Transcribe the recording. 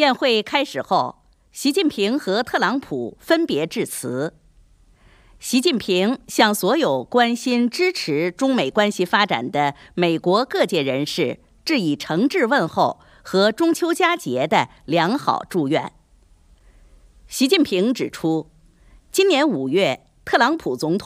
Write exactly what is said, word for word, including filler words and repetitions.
宴会开始后，习近平和特朗普分别致辞。习近平向所有关心支持中美关系发展的美国各界人士致以诚挚问候和中秋佳节的良好祝愿。习近平指出，今年五月，特朗普总统